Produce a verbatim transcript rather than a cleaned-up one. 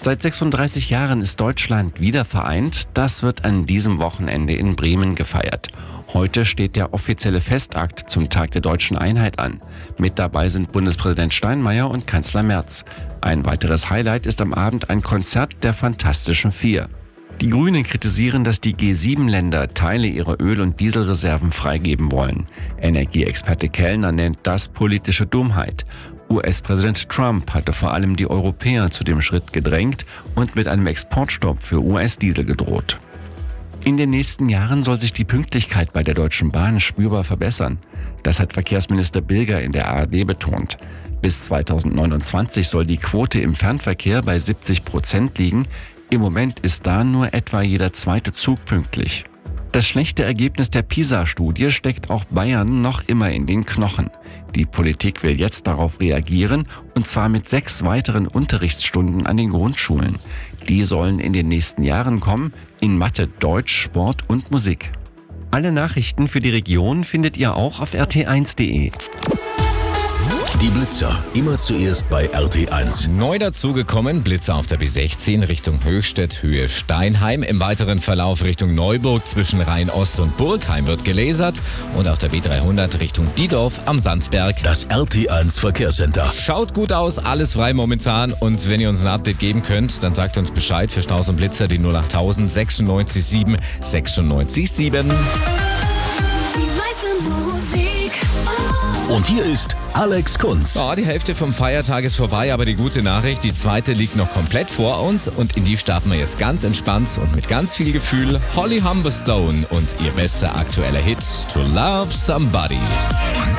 Seit sechsunddreißig Jahren ist Deutschland wieder vereint. Das wird an diesem Wochenende in Bremen gefeiert. Heute steht der offizielle Festakt zum Tag der deutschen Einheit an. Mit dabei sind Bundespräsident Steinmeier und Kanzler Merz. Ein weiteres Highlight ist am Abend ein Konzert der Fantastischen Vier. Die Grünen kritisieren, dass die G sieben Länder Teile ihrer Öl- und Dieselreserven freigeben wollen. Energieexperte Kellner nennt das politische Dummheit. U S-Präsident Trump hatte vor allem die Europäer zu dem Schritt gedrängt und mit einem Exportstopp für U S-Diesel gedroht. In den nächsten Jahren soll sich die Pünktlichkeit bei der Deutschen Bahn spürbar verbessern. Das hat Verkehrsminister Bilger in der A R D betont. Bis zweitausendneunundzwanzig soll die Quote im Fernverkehr bei siebzig Prozent liegen. Im Moment ist da nur etwa jeder zweite Zug pünktlich. Das schlechte Ergebnis der PISA-Studie steckt auch Bayern noch immer in den Knochen. Die Politik will jetzt darauf reagieren, und zwar mit sechs weiteren Unterrichtsstunden an den Grundschulen. Die sollen in den nächsten Jahren kommen, in Mathe, Deutsch, Sport und Musik. Alle Nachrichten für die Region findet ihr auch auf r t eins punkt d e. Die Blitzer, immer zuerst bei R T eins. Neu dazugekommen, Blitzer auf der B sechzehn Richtung Höchstädt, Höhe Steinheim. Im weiteren Verlauf Richtung Neuburg zwischen Rhein-Ost und Burgheim wird gelasert. Und auf der B dreihundert Richtung Diedorf am Sandsberg. Das R T eins Verkehrscenter. Schaut gut aus, alles frei momentan. Und wenn ihr uns ein Update geben könnt, dann sagt uns Bescheid für Staus und Blitzer die null achttausend sechsundneunzig sieben sechsundneunzig sieben. Und hier ist Alex Kunz. Ja, die Hälfte vom Feiertag ist vorbei, aber die gute Nachricht, die zweite liegt noch komplett vor uns und in die starten wir jetzt ganz entspannt und mit ganz viel Gefühl. Holly Humberstone und ihr bester aktueller Hit To Love Somebody.